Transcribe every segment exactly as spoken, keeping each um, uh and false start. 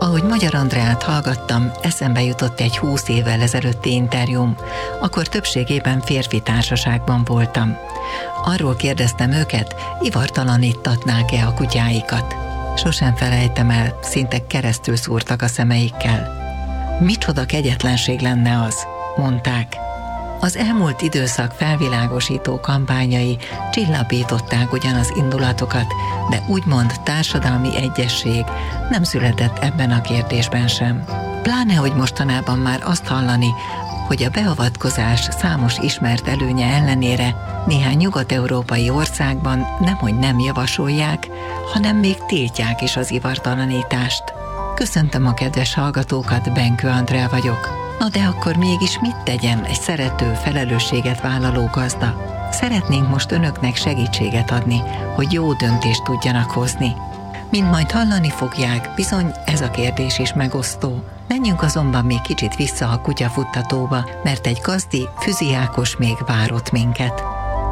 Ahogy Magyar Andreát hallgattam, eszembe jutott egy húsz évvel ezelőtti interjúm, akkor többségében férfi társaságban voltam. Arról kérdeztem őket, ivartalanítatnák-e a kutyáikat. Sosem felejtem el, szinte keresztül szúrtak a szemeikkel. Micsoda kegyetlenség lenne az, mondták. Az elmúlt időszak felvilágosító kampányai csillapították ugyan az indulatokat, de úgymond társadalmi egyesség nem született ebben a kérdésben sem. Pláne, hogy mostanában már azt hallani, hogy a beavatkozás számos ismert előnye ellenére néhány nyugat-európai országban nemhogy nem javasolják, hanem még tiltják is az ivartalanítást. Köszöntöm a kedves hallgatókat, Benkő Andrea vagyok. Na de akkor mégis mit tegyen egy szerető, felelősséget vállaló gazda? Szeretnénk most önöknek segítséget adni, hogy jó döntést tudjanak hozni. Mint majd hallani fogják, bizony ez a kérdés is megosztó. Menjünk azonban még kicsit vissza a kutyafuttatóba, mert egy gazdi, Füzi Ákos még várott minket.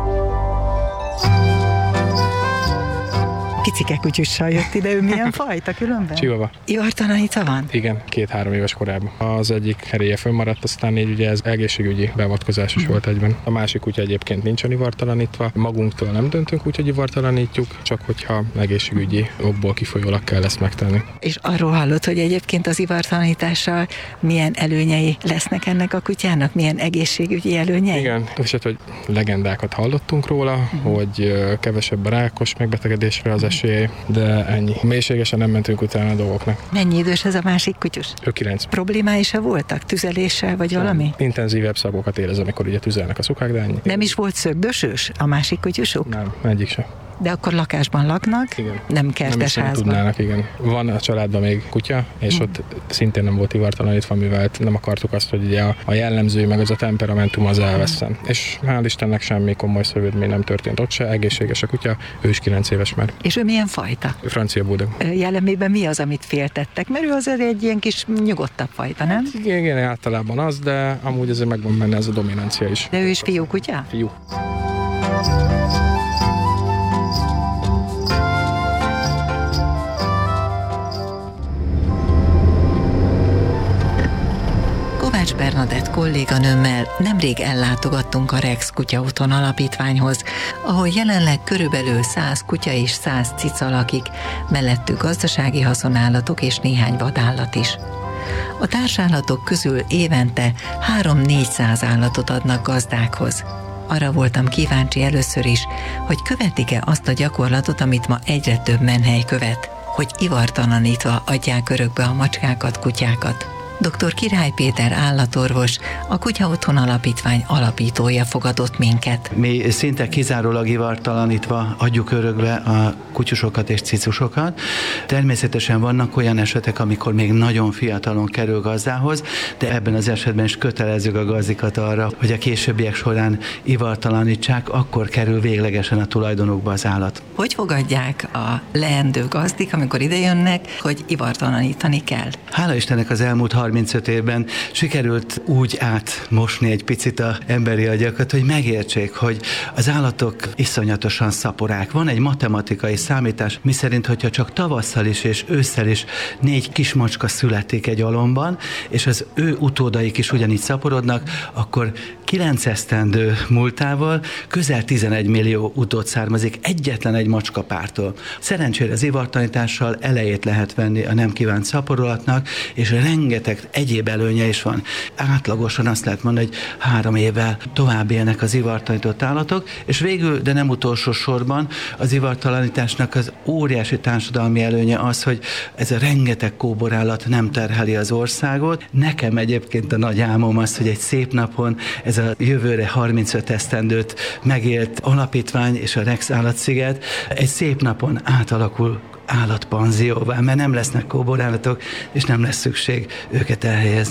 Picike kutyussal jött ide, ő milyen fajta különben? Chihuahua. Ivartalanítva van? Igen, két-három éves korában. Az egyik heréje fönnmaradt, aztán így ugye ez egészségügyi beavatkozás is mm. volt egyben. A másik kutya egyébként nincsen ivartalanítva. Magunktól nem döntünk úgy, hogy ivartalanítjuk, csak hogyha egészségügyi okból kifolyólag kell ezt megtenni. És arról hallott, hogy egyébként az ivartalanítással milyen előnyei lesznek ennek a kutyának? Milyen egészségügyi előnyei? Igen, és hát, hogy legendákat hallottunk róla, mm. hogy kevesebb a rákos megbetegedésre az esély, de ennyi. Mélységesen nem mentünk utána a dolgoknak. Mennyi idős ez a másik kutyus? Ő kilenc. Problémái se voltak? Tüzeléssel vagy Sem. valami? Intenzívebb szagokat érez, amikor ugye tüzelnek a szukák, de ennyi. Nem is volt szögdösös a másik kutyusuk? Nem, egyik sem. De akkor lakásban laknak, igen. nem kertes nem házban. Tudnának, igen. Van a családban még kutya, és mm. ott szintén nem volt ivartalanítva, mivel nem akartuk azt, hogy ugye a, a jellemző, meg az a temperamentum az elveszten. Mm. És hál' Istennek semmi komoly szövődmény nem történt ott se, egészséges a kutya, ő is kilenc éves már. És ő milyen fajta? Ő francia bulldog. Jellemében mi az, amit féltettek? Mert ő azért egy ilyen kis nyugodtabb fajta, nem? Igen, igen, általában az, de amúgy azért megvan benne ez a dominancia is. De ő is fiú kutya? Fiú. Kovács Bernadett kolléganőmmel nemrég ellátogattunk a Rex Kutya Otthon Alapítványhoz, ahol jelenleg körülbelül száz kutya és száz cica lakik, mellettük gazdasági haszonállatok és néhány vadállat is. A társállatok közül évente három-négyszáz állatot adnak gazdákhoz. Arra voltam kíváncsi először is, hogy követik-e azt a gyakorlatot, amit ma egyre több menhely követ, hogy ivartalanítva adják örökbe a macskákat, kutyákat. doktor Király Péter állatorvos, a Kutya Otthon Alapítvány alapítója fogadott minket. Mi szinte kizárólag ivartalanítva adjuk örökbe a kutyusokat és cicusokat. Természetesen vannak olyan esetek, amikor még nagyon fiatalon kerül gazdához, de ebben az esetben is kötelezzük a gazdikat arra, hogy a későbbiek során ivartalanítsák, akkor kerül véglegesen a tulajdonukba az állat. Hogy fogadják a leendő gazdik, amikor idejönnek, hogy ivartalanítani kell? Hála Istennek az elmúlt harmincöt évben sikerült úgy átmosni egy picit az emberi agyakat, hogy megértsék, hogy az állatok iszonyatosan szaporák. Van egy matematikai számítás, miszerint, hogyha csak tavasszal is és ősszel is négy kismacska születik egy alomban, és az ő utódaik is ugyanígy szaporodnak, akkor kilenc esztendő múltával közel tizenegy millió utód származik egyetlen egy macskapártól. Szerencsére az ivartalanítással elejét lehet venni a nem kívánt szaporulatnak, és rengeteg egyéb előnye is van. Átlagosan azt lehet mondani, hogy három évvel tovább élnek az ivartalanított állatok, és végül, de nem utolsó sorban, az ivartalanításnak az óriási társadalmi előnye az, hogy ez a rengeteg kóborállat nem terheli az országot. Nekem egyébként a nagy álmom az, hogy egy szép napon ez a jövőre harmincöt esztendőt megélt alapítvány és a Rex Állatsziget egy szép napon átalakul állatpanzióvá, mert nem lesznek kóborállatok, és nem lesz szükség őket elhelyezni.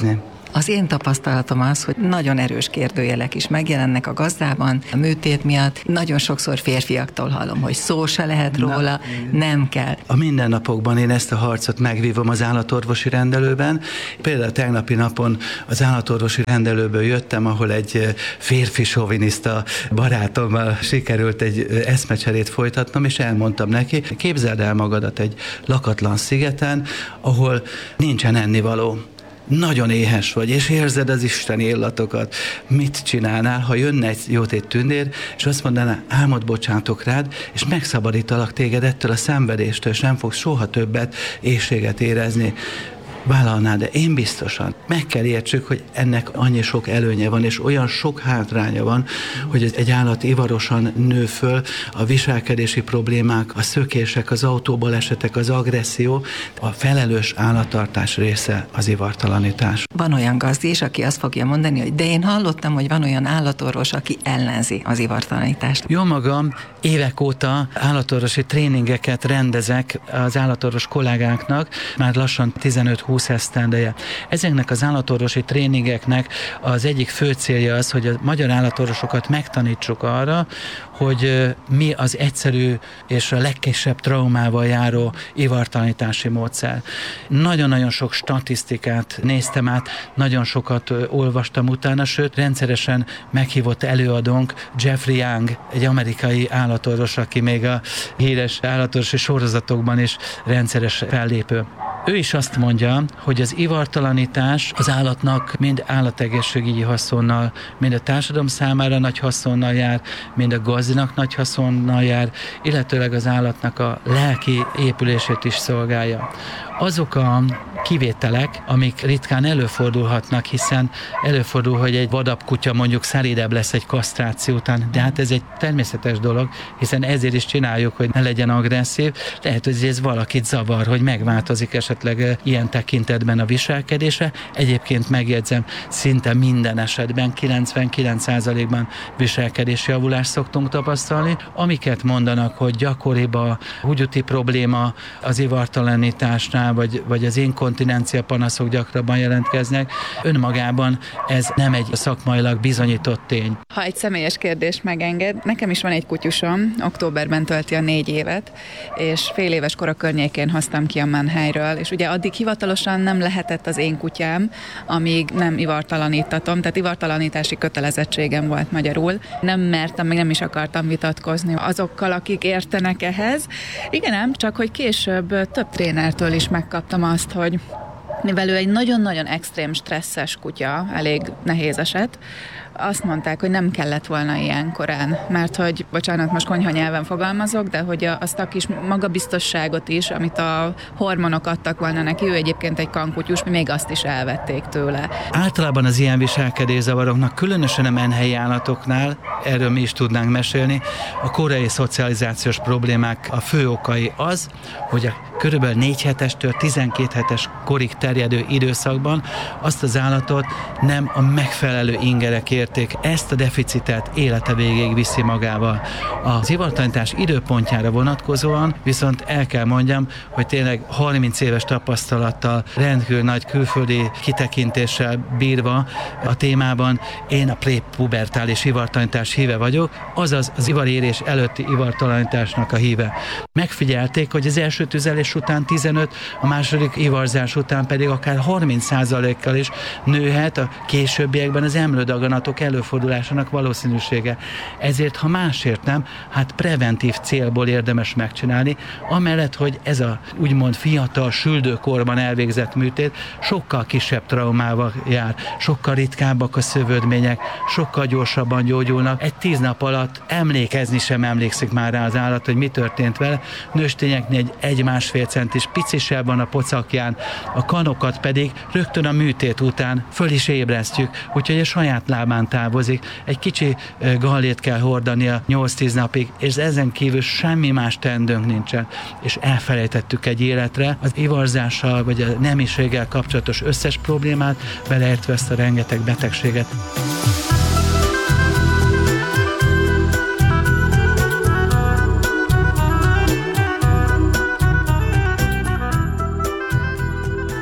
Az én tapasztalatom az, hogy nagyon erős kérdőjelek is megjelennek a gazdában, a műtét miatt. Nagyon sokszor férfiaktól hallom, hogy szó se lehet róla, Na, nem kell. A mindennapokban én ezt a harcot megvívom az állatorvosi rendelőben. Például tegnapi napon az állatorvosi rendelőből jöttem, ahol egy férfi soviniszta barátommal sikerült egy eszmecserét folytatnom, és elmondtam neki, képzeld el magadat egy lakatlan szigeten, ahol nincsen ennivaló. Nagyon éhes vagy, és érzed az isteni illatokat. Mit csinálnál, ha jönne egy jótét tündér, és azt mondaná, álmod bocsátok rád, és megszabadítalak téged ettől a szenvedéstől, és nem fogsz soha többet éhséget érezni. Vállalná, de én biztosan. Meg kell értsük, hogy ennek annyi sok előnye van, és olyan sok hátránya van, hogy egy állat ivarosan nő föl, a viselkedési problémák, a szökések, az autóbalesetek, az agresszió, a felelős állattartás része az ivartalanítás. Van olyan gazdi is, aki azt fogja mondani, hogy de én hallottam, hogy van olyan állatorvos, aki ellenzi az ivartalanítást. Jó magam, évek óta állatorvosi tréningeket rendezek az állatorvos kollégáknak, már lassan tizenöt-húsz esztendeje. Ezeknek az állatorvosi tréningeknek az egyik fő célja az, hogy a magyar állatorvosokat megtanítsuk arra, hogy mi az egyszerű és a legkisebb traumával járó ivartalanítási módszer. Nagyon-nagyon sok statisztikát néztem át, nagyon sokat olvastam utána, sőt, rendszeresen meghívott előadónk Jeffrey Young, egy amerikai állatorvos, aki még a híres állatorvosi sorozatokban is rendszeres fellépő. Ő is azt mondja, hogy az ivartalanítás az állatnak mind állategészségügyi haszonnal, mind a társadalom számára nagy haszonnal jár, mind a gazdinak nagy haszonnal jár, illetőleg az állatnak a lelki épülését is szolgálja. Azok a kivételek, amik ritkán előfordulhatnak, hiszen előfordul, hogy egy vadabb kutya mondjuk szelídebb lesz egy kasztráció után, de hát ez egy természetes dolog, hiszen ezért is csináljuk, hogy ne legyen agresszív. Lehet, hogy ez valakit zavar, hogy megváltozik esetleg ilyen tekintetben a viselkedése. Egyébként megjegyzem, szinte minden esetben, kilencvenkilenc százalékban viselkedési javulást szoktunk tapasztalni. Amiket mondanak, hogy gyakoribb a húgyúti probléma az ivartalanításnál, vagy, vagy az inkontinencia panaszok gyakrabban jelentkeznek. Önmagában ez nem egy szakmailag bizonyított tény. Ha egy személyes kérdést megenged, nekem is van egy kutyusom, októberben tölti a négy évet, és fél éves kora környékén hoztam ki a menhelyről, és ugye addig hivatalosan nem lehetett az én kutyám, amíg nem ivartalanítatom, tehát ivartalanítási kötelezettségem volt magyarul. Nem mertem, meg nem is akartam vitatkozni azokkal, akik értenek ehhez. Igen ám, csak hogy később több trénertől is megkaptam azt, hogy mivel ő egy nagyon-nagyon extrém stresszes kutya, elég nehéz eset, azt mondták, hogy nem kellett volna ilyen korán, mert hogy, bocsánat, most konyha nyelven fogalmazok, de hogy azt a kis magabiztosságot is, amit a hormonok adtak volna neki, ő egyébként egy kankutyus, még azt is elvették tőle. Általában az ilyen viselkedészavaroknak, különösen a menhelyi állatoknál, erről mi is tudnánk mesélni, a korai szocializációs problémák a fő okai az, hogy a körülbelül négy hetestől tizenkét hetes korig terjedő időszakban azt az állatot nem a megfelelő ingerek érték. Ezt a deficitet élete végéig viszi magával. Az ivartalanítás időpontjára vonatkozóan viszont el kell mondjam, hogy tényleg harminc éves tapasztalattal, rendkívül nagy külföldi kitekintéssel bírva a témában én a prépubertális ivartalanítás híve vagyok, azaz az ivarérés előtti ivartalanításnak a híve. Megfigyelték, hogy az első tüzelés után tizenöt, a második ivarzás után pedig akár harminc százalékkal is nőhet a későbbiekben az emlődaganatok előfordulásának valószínűsége. Ezért, ha másért nem, hát preventív célból érdemes megcsinálni, amellett, hogy ez a úgymond fiatal, süldőkorban elvégzett műtét sokkal kisebb traumával jár, sokkal ritkábbak a szövődmények, sokkal gyorsabban gyógyulnak. Egy tíz nap alatt emlékezni sem emlékszik már rá az állat, hogy mi történt vele. Nőstényeknél egy egy-másfél centis picisebb van a pocakján, a kanokat pedig rögtön a műtét után föl is ébresztjük, úgyhogy a saját lábán távozik. Egy kicsi gallét kell hordania nyolc-tíz napig, és ezen kívül semmi más teendőnk nincsen. És elfelejtettük egy életre az ivarzással vagy a nemiséggel kapcsolatos összes problémát, beleértve ezt a rengeteg betegséget.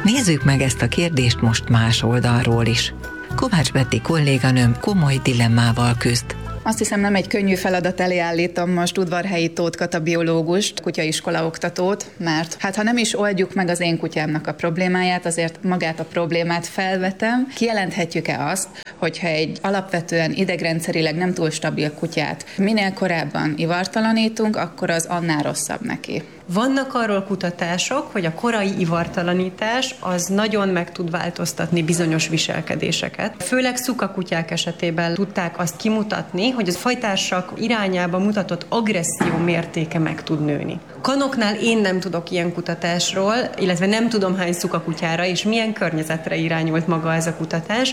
Nézzük meg ezt a kérdést most más oldalról is. Kovács Betti kolléganőm komoly dilemmával küzd. Azt hiszem, nem egy könnyű feladat elé állítom most Udvarhelyi Tóth Kata biológust, kutyaiskola oktatót, mert hát ha nem is oldjuk meg az én kutyámnak a problémáját, azért magát a problémát felvetem. Kijelenthetjük-e azt, hogyha egy alapvetően idegrendszerileg nem túl stabil kutyát minél korábban ivartalanítunk, akkor az annál rosszabb neki? Vannak arról kutatások, hogy a korai ivartalanítás az nagyon meg tud változtatni bizonyos viselkedéseket. Főleg szukakutyák esetében tudták azt kimutatni, hogy a fajtársak irányába mutatott agresszió mértéke meg tud nőni. Kanoknál én nem tudok ilyen kutatásról, illetve nem tudom hány szukakutyára és milyen környezetre irányult maga ez a kutatás,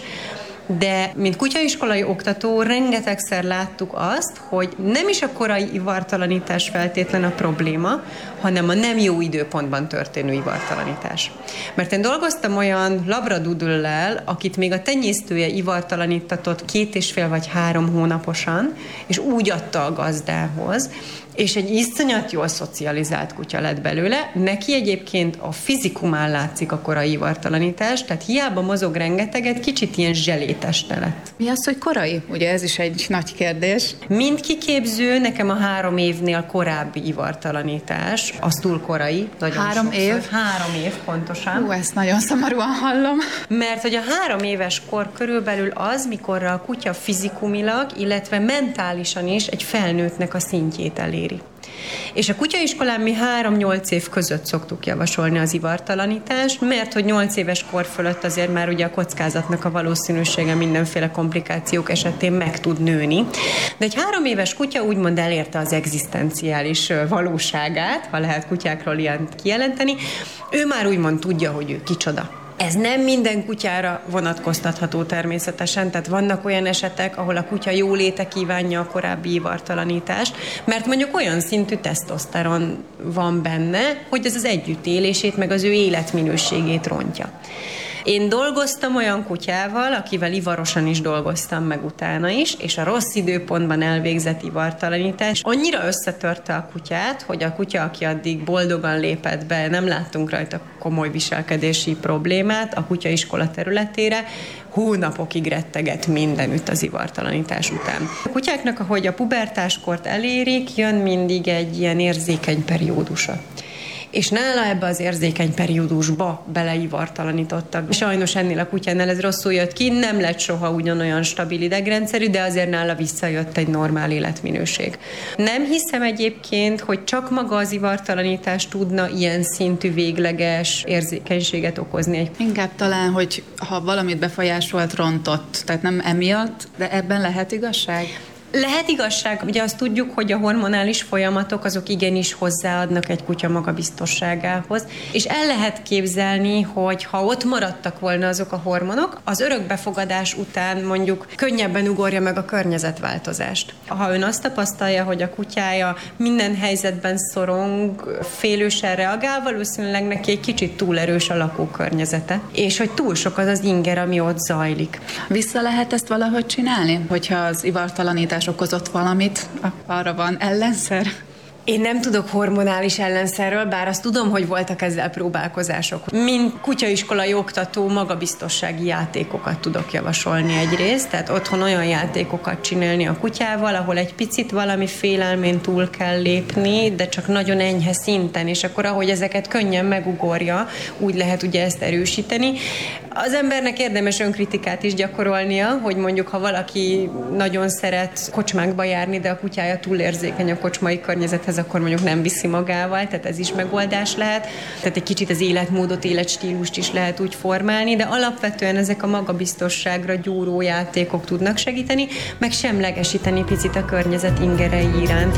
de mint kutyaiskolai oktató rengetegszer láttuk azt, hogy nem is a korai ivartalanítás feltétlen a probléma, hanem a nem jó időpontban történő ivartalanítás. Mert én dolgoztam olyan labradoodle-lel, akit még a tenyésztője ivartalanítatott két és fél vagy három hónaposan, és úgy adta a gazdához, és egy iszonyat jól szocializált kutya lett belőle. Neki egyébként a fizikumán látszik a korai ivartalanítás, tehát hiába mozog rengeteget, kicsit ilyen zseléteste lett. Mi az, hogy korai? Ugye ez is egy nagy kérdés. Mint kiképző, nekem a három évnél korábbi ivartalanítás, az túl korai. Három sokszor. év? Három év, pontosan. Hú, ezt nagyon szomorúan hallom. Mert hogy a három éves kor körülbelül az, mikorra a kutya fizikumilag, illetve mentálisan is egy felnőttnek a szintjét eléri. És a kutyaiskolán mi három-nyolc év között szoktuk javasolni az ivartalanítást, mert hogy nyolc éves kor fölött azért már ugye a kockázatnak a valószínűsége mindenféle komplikációk esetén meg tud nőni. De egy három éves kutya úgymond elérte az egzisztenciális valóságát, ha lehet kutyákról ilyen kijelenteni, ő már úgymond tudja, hogy ő kicsoda. Ez nem minden kutyára vonatkoztatható természetesen, tehát vannak olyan esetek, ahol a kutya jóléte kívánja a korábbi ivartalanítást, mert mondjuk olyan szintű tesztoszteron van benne, hogy ez az együttélését, meg az ő életminőségét rontja. Én dolgoztam olyan kutyával, akivel ivarosan is dolgoztam meg utána is, és a rossz időpontban elvégzett ivartalanítás annyira összetörte a kutyát, hogy a kutya, aki addig boldogan lépett be, nem láttunk rajta komoly viselkedési problémát a kutyaiskola területére, hónapokig retteget mindenütt az ivartalanítás után. A kutyáknak, ahogy a pubertáskort elérik, jön mindig egy ilyen érzékeny periódusa. És nála ebbe az érzékeny periódusba beleivartalanítottak. Sajnos ennél a kutyánál ez rosszul jött ki, nem lett soha ugyanolyan stabil idegrendszerű, de azért nála visszajött egy normál életminőség. Nem hiszem egyébként, hogy csak maga az ivartalanítás tudna ilyen szintű végleges érzékenységet okozni. Inkább talán, hogy ha valamit befolyásolt, rontott, tehát nem emiatt, de ebben lehet igazság? Lehet igazság, ugye azt tudjuk, hogy a hormonális folyamatok azok igenis hozzáadnak egy kutya magabiztosságához, és el lehet képzelni, hogy ha ott maradtak volna azok a hormonok, az örökbefogadás után mondjuk könnyebben ugorja meg a környezetváltozást. Ha ön azt tapasztalja, hogy a kutyája minden helyzetben szorong, félősen reagál, valószínűleg neki egy kicsit túl erős a lakókörnyezete, és hogy túl sok az az inger, ami ott zajlik. Vissza lehet ezt valahogy csinálni, hogyha az ivartalanítás okozott valamit, arra van ellenszer? Én nem tudok hormonális ellenszerről, bár azt tudom, hogy voltak ezzel próbálkozások. Mint kutyaiskolai oktató magabiztossági játékokat tudok javasolni egyrészt, tehát otthon olyan játékokat csinálni a kutyával, ahol egy picit valami félelmén túl kell lépni, de csak nagyon enyhe szinten, és akkor ahogy ezeket könnyen megugorja, úgy lehet ugye ezt erősíteni. Az embernek érdemes önkritikát is gyakorolnia, hogy mondjuk ha valaki nagyon szeret kocsmákba járni, de a kutyája túl érzékeny a kocsmai környezethez, akkor mondjuk nem viszi magával, tehát ez is megoldás lehet. Tehát egy kicsit az életmódot, életstílust is lehet úgy formálni, de alapvetően ezek a magabiztosságra gyúró játékok tudnak segíteni, meg semlegesíteni picit a környezet ingerei iránt.